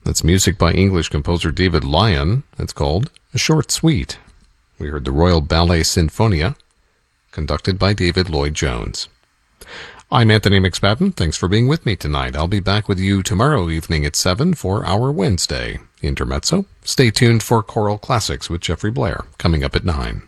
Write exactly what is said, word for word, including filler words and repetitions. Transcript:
That's music by English composer David Lyon. It's called A Short Suite. We heard the Royal Ballet Sinfonia, conducted by David Lloyd-Jones. I'm Anthony McSpadden. Thanks for being with me tonight. I'll be back with you tomorrow evening at seven for our Wednesday Intermezzo. Stay tuned for Choral Classics with Jeffrey Blair, coming up at nine.